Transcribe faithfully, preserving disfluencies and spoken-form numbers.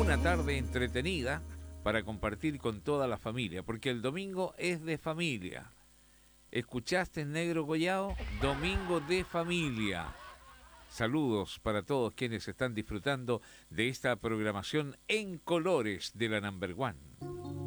una tarde entretenida para compartir con toda la familia, porque el domingo es de familia. ¿Escuchaste, Negro Collado? Domingo de familia. Saludos para todos quienes están disfrutando de esta programación en colores de la Number One.